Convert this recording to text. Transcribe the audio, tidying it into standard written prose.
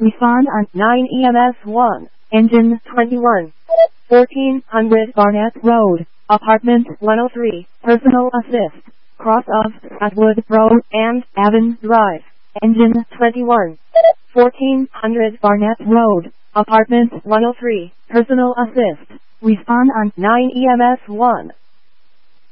Respond on 9 EMS 1, engine 21. 1400 Barnett Road, apartment 103, personal assist, cross of Atwood Road and Avon Drive, engine 21. 1400 Barnett Road, apartment 103, personal assist. Respond on 9 EMS 1.